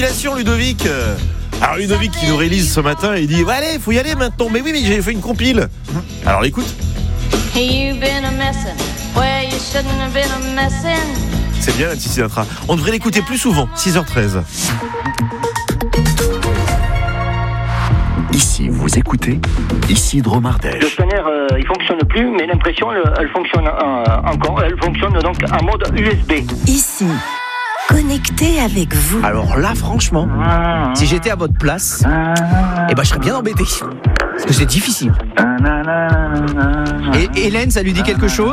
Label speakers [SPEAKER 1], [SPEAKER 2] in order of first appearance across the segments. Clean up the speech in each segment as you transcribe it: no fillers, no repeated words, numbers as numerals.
[SPEAKER 1] Ludovic. Alors Ludovic qui nous réalise ce matin, il dit allez, faut y aller maintenant. Mais oui, mais j'ai fait une compile. Alors écoute. C'est bien Nancy Sinatra. On devrait l'écouter plus souvent. 6h13.
[SPEAKER 2] Ici, vous écoutez Isidro Mardèche.
[SPEAKER 3] Le scanner, il fonctionne plus, mais l'impression, elle fonctionne encore. Elle fonctionne donc en mode USB.
[SPEAKER 4] Ici, connecté avec vous.
[SPEAKER 5] Alors là, franchement, si j'étais à votre place, je serais bien embêté. Parce que c'est difficile. Et Hélène, ça lui dit quelque chose ?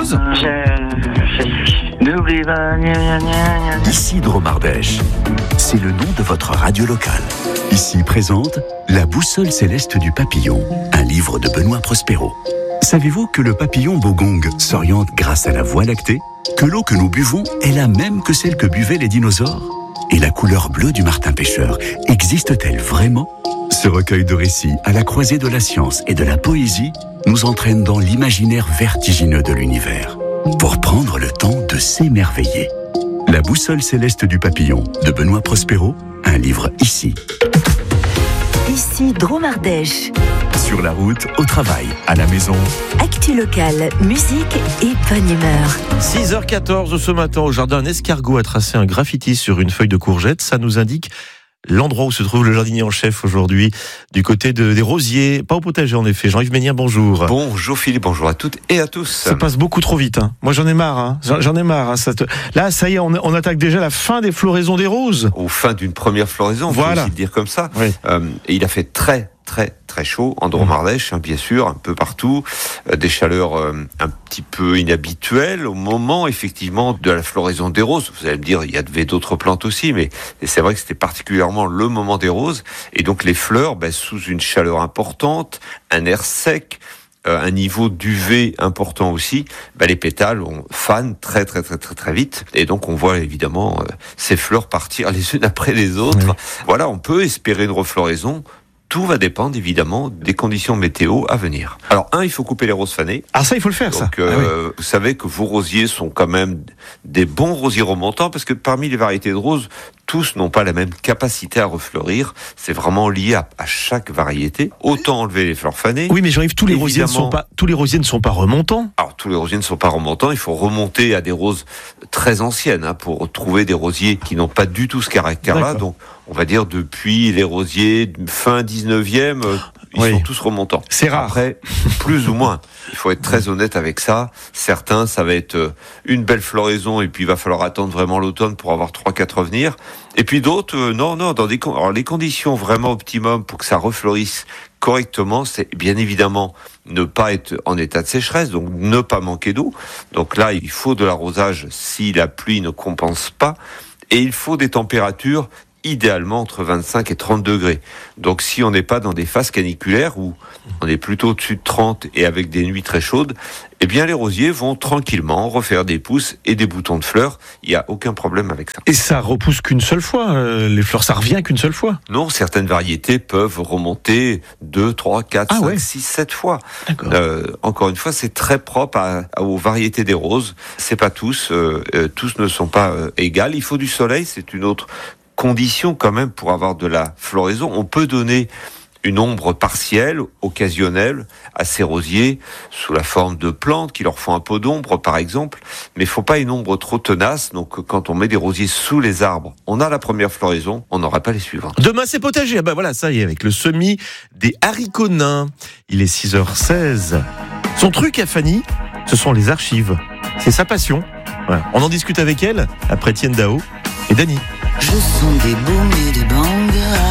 [SPEAKER 2] Isidro Mardèche, c'est le nom de votre radio locale. Ici présente La boussole céleste du papillon, un livre de Benoît Prospero. Savez-vous que le papillon bogong s'oriente grâce à la voie lactée ? Que l'eau que nous buvons est la même que celle que buvaient les dinosaures ? Et la couleur bleue du martin pêcheur existe-t-elle vraiment ? Ce recueil de récits à la croisée de la science et de la poésie nous entraîne dans l'imaginaire vertigineux de l'univers pour prendre le temps de s'émerveiller. La boussole céleste du papillon de Benoît Prospero, un livre ici.
[SPEAKER 4] Isidro Mardèche.
[SPEAKER 2] Sur la route, au travail, à la maison.
[SPEAKER 4] Actu locale, musique et bonne humeur.
[SPEAKER 1] 6h14 ce matin au jardin, un escargot a tracé un graffiti sur une feuille de courgette. Ça nous indique l'endroit où se trouve le jardinier en chef aujourd'hui, du côté des rosiers, pas au potager en effet. Jean-Yves Ménien, bonjour.
[SPEAKER 6] Bonjour Philippe, bonjour à toutes et à tous.
[SPEAKER 1] Ça passe beaucoup trop vite. Moi j'en ai marre. J'en ai marre. Là, ça y est, on attaque déjà la fin des floraisons des roses.
[SPEAKER 6] Au fin d'une première floraison,
[SPEAKER 1] voilà.
[SPEAKER 6] On peut aussi le dire comme ça.
[SPEAKER 1] Oui.
[SPEAKER 6] Et il a fait très chaud en Dromardèche, bien sûr, un peu partout, des chaleurs un petit peu inhabituelles au moment effectivement de la floraison des roses. Vous allez me dire, il y avait d'autres plantes aussi, mais c'est vrai que c'était particulièrement le moment des roses, et donc les fleurs, sous une chaleur importante, un air sec, un niveau d'UV important aussi, les pétales fanent très vite, et donc on voit évidemment ces fleurs partir les unes après les autres. Oui. Voilà, on peut espérer une refloraison. Tout va dépendre évidemment des conditions météo à venir. Alors il faut couper les roses fanées.
[SPEAKER 1] Ah ça, il faut le faire.
[SPEAKER 6] Donc, Vous savez que vos rosiers sont quand même des bons rosiers remontants, parce que parmi les variétés de roses, tous n'ont pas la même capacité à refleurir. C'est vraiment lié à chaque variété. Autant enlever les fleurs fanées.
[SPEAKER 1] Oui, mais Jean-Yves, tous les rosiers ne sont pas remontants.
[SPEAKER 6] Alors tous les rosiers ne sont pas remontants. Il faut remonter à des roses très anciennes pour trouver des rosiers qui n'ont pas du tout ce caractère-là.
[SPEAKER 1] D'accord.
[SPEAKER 6] Donc on va dire depuis les rosiers fin 19e, ils sont tous remontants.
[SPEAKER 1] C'est rare.
[SPEAKER 6] Après, plus ou moins. Il faut être très honnête avec ça. Certains, ça va être une belle floraison et puis il va falloir attendre vraiment l'automne pour avoir 3-4 à venir. Et puis d'autres, non, alors les conditions vraiment optimum pour que ça refleurisse correctement, c'est bien évidemment ne pas être en état de sécheresse, donc ne pas manquer d'eau. Donc là, il faut de l'arrosage si la pluie ne compense pas. Et il faut des températures idéalement entre 25 et 30 degrés. Donc si on n'est pas dans des phases caniculaires où on est plutôt au-dessus de 30 et avec des nuits très chaudes, eh bien les rosiers vont tranquillement refaire des pousses et des boutons de fleurs. Il n'y a aucun problème avec ça.
[SPEAKER 1] Et ça repousse qu'une seule fois, les fleurs, ça revient qu'une seule fois?
[SPEAKER 6] Non, certaines variétés peuvent remonter 2, 3, 4, 5, 6, 7 fois. Encore une fois, c'est très propre aux variétés des roses. C'est pas tous ne sont pas égales. Il faut du soleil, c'est une autre condition quand même pour avoir de la floraison. On peut donner une ombre partielle, occasionnelle, à ces rosiers, sous la forme de plantes qui leur font un peu d'ombre, par exemple. Mais il ne faut pas une ombre trop tenace. Donc, quand on met des rosiers sous les arbres, on a la première floraison, on n'aura pas les suivantes.
[SPEAKER 1] Demain, c'est potager. Voilà, ça y est, avec le semis des haricots nains. Il est 6h16. Son truc à Fanny, ce sont les archives. C'est sa passion. Voilà. On en discute avec elle, après Tienne Dao et Dany.
[SPEAKER 7] Je sens des booms et des bangs